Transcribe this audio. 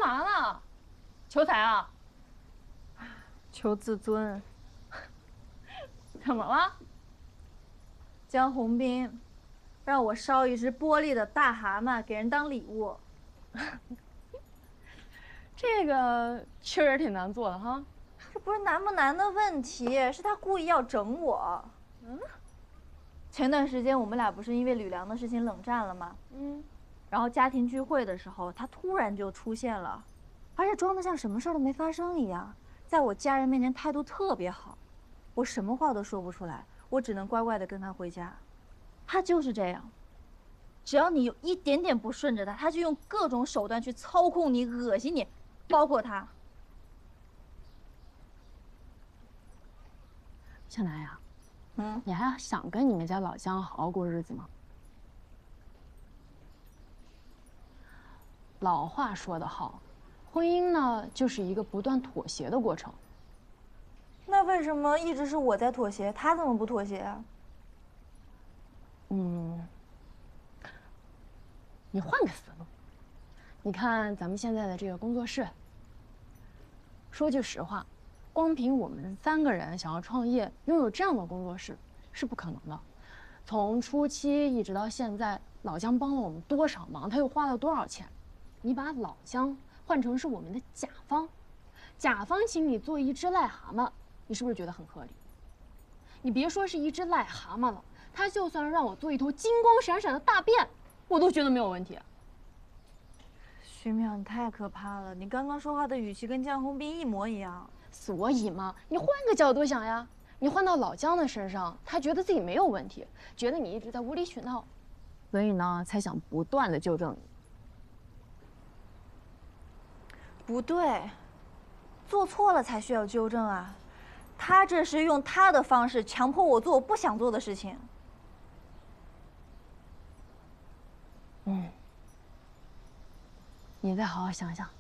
嘛呢？求财啊？ 求自尊。 怎么了？ 江宏斌让我烧一只玻璃的大蛤蟆给人当礼物。 这个确实挺难做的哈。 这不是难不难的问题，是他故意要整我。前段时间我们俩不是因为吕梁的事情冷战了吗？然后家庭聚会的时候，他突然就出现了，而且装得像什么事儿都没发生一样，在我家人面前态度特别好，我什么话都说不出来，我只能乖乖的跟他回家。他就是这样，只要你有一点点不顺着他，他就用各种手段去操控你、恶心你，包括他。 向南呀，你还想跟你们家老乡好好过日子吗？老话说得好，婚姻呢就是一个不断妥协的过程。 那为什么一直是我在妥协，他怎么不妥协啊？ 你换个思路，你看咱们现在的这个工作室，说句实话，光凭我们3个人想要创业，拥有这样的工作室是不可能的。从初期一直到现在，老姜帮了我们多少忙，他又花了多少钱？你把老姜换成是我们的甲方，甲方请你做一只癞蛤蟆，你是不是觉得很合理？你别说是一只癞蛤蟆了，他就算让我做一头金光闪闪的大便，我都觉得没有问题。 徐淼，你太可怕了！你刚刚说话的语气跟江宏斌一模一样。 所以嘛，你换个角度想呀，你换到老姜的身上，他觉得自己没有问题，觉得你一直在无理取闹，所以呢，才想不断的纠正你。 不对，做错了才需要纠正啊！他这是用他的方式强迫我做我不想做的事情。 你再好好想想。